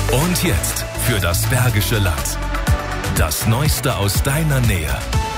Und jetzt für das Bergische Land. Das Neueste aus deiner Nähe.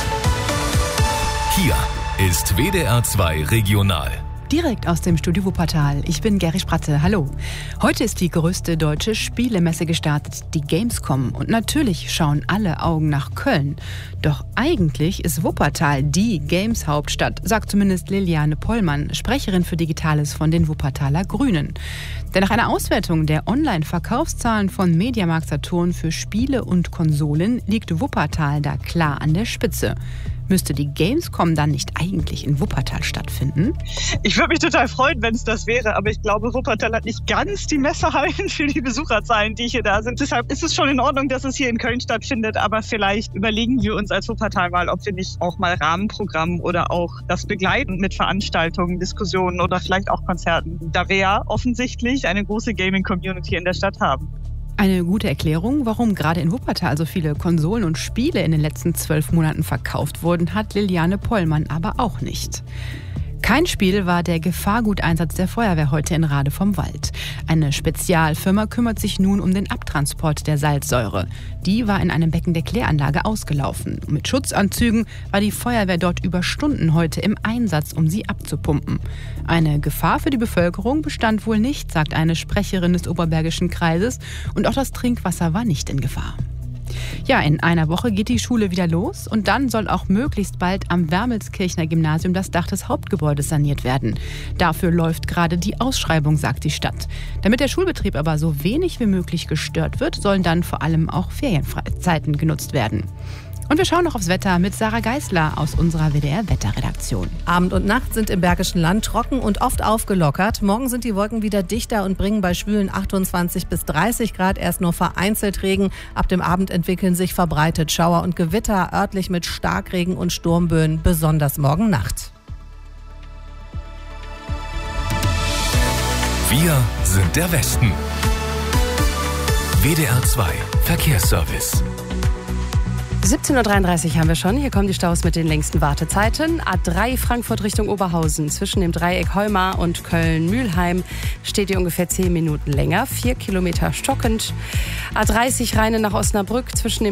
Hier ist WDR 2 Regional. Direkt aus dem Studio Wuppertal. Ich bin Geri Spratte. Hallo. Heute ist die größte deutsche Spielemesse gestartet, die Gamescom. Und natürlich schauen alle Augen nach Köln. Doch eigentlich ist Wuppertal die Games-Hauptstadt, sagt zumindest Liliane Pollmann, Sprecherin für Digitales von den Wuppertaler Grünen. Denn nach einer Auswertung der Online-Verkaufszahlen von Mediamarkt Saturn für Spiele und Konsolen liegt Wuppertal da klar an der Spitze. Müsste die Gamescom dann nicht eigentlich in Wuppertal stattfinden? Ich würde mich total freuen, wenn es das wäre, aber ich glaube, Wuppertal hat nicht ganz die Messehallen für die Besucherzahlen, die hier da sind. Deshalb ist es schon in Ordnung, dass es hier in Köln stattfindet, aber vielleicht überlegen wir uns als Wuppertal mal, ob wir nicht auch mal Rahmenprogramm oder auch das Begleiten mit Veranstaltungen, Diskussionen oder vielleicht auch Konzerten, da wir ja offensichtlich eine große Gaming-Community in der Stadt haben. Eine gute Erklärung, warum gerade in Wuppertal so viele Konsolen und Spiele in den letzten 12 Monaten verkauft wurden, hat Liliane Pollmann aber auch nicht. Kein Spiel war der Gefahrguteinsatz der Feuerwehr heute in Rade vom Wald. Eine Spezialfirma kümmert sich nun um den Abtransport der Salzsäure. Die war in einem Becken der Kläranlage ausgelaufen. Mit Schutzanzügen war die Feuerwehr dort über Stunden heute im Einsatz, um sie abzupumpen. Eine Gefahr für die Bevölkerung bestand wohl nicht, sagt eine Sprecherin des Oberbergischen Kreises. Und auch das Trinkwasser war nicht in Gefahr. Ja, in einer Woche geht die Schule wieder los und dann soll auch möglichst bald am Wermelskirchner Gymnasium das Dach des Hauptgebäudes saniert werden. Dafür läuft gerade die Ausschreibung, sagt die Stadt. Damit der Schulbetrieb aber so wenig wie möglich gestört wird, sollen dann vor allem auch Ferienzeiten genutzt werden. Und wir schauen noch aufs Wetter mit Sarah Geisler aus unserer WDR-Wetterredaktion. Abend und Nacht sind im Bergischen Land trocken und oft aufgelockert. Morgen sind die Wolken wieder dichter und bringen bei schwülen 28 bis 30 Grad erst nur vereinzelt Regen. Ab dem Abend entwickeln sich verbreitet Schauer und Gewitter, örtlich mit Starkregen und Sturmböen, besonders morgen Nacht. Wir sind der Westen. WDR 2 Verkehrsservice. 17.33 Uhr haben wir schon. Hier kommen die Staus mit den längsten Wartezeiten. A3 Frankfurt Richtung Oberhausen. Zwischen dem Dreieck Heumar und Köln-Mülheim steht ihr ungefähr 10 Minuten länger. 4 Kilometer stockend. A30 Rheine nach Osnabrück. Zwischen dem